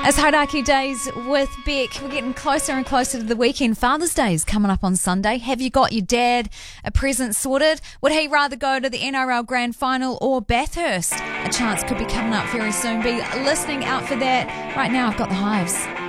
It's Hauraki Days with Beck. We're getting closer and closer to the weekend. Father's Day is coming up on Sunday. Have you got your dad a present sorted? Would he rather go to the NRL Grand Final or Bathurst? A chance could be coming up very soon. Be listening out for that. Right now, I've got the Hives.